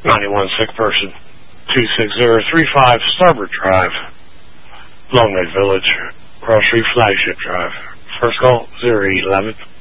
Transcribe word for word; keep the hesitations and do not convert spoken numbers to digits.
ninety-one sick person. two six zero three five Starboard Drive. Long Ridge Village. Cross Street Flagship Drive. First call, zero eight eleven.